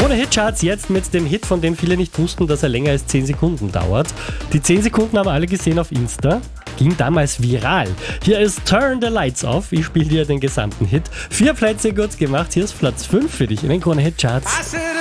Krone-Hit-Charts jetzt mit dem Hit, von dem viele nicht wussten, dass er länger als 10 Sekunden dauert. Die 10 Sekunden haben alle gesehen auf Insta. Ging damals viral. Hier ist Turn the Lights Off. Ich spiele dir den gesamten Hit. 4 Plätze gut gemacht. Hier ist Platz 5 für dich in den Krone-Hit-Charts.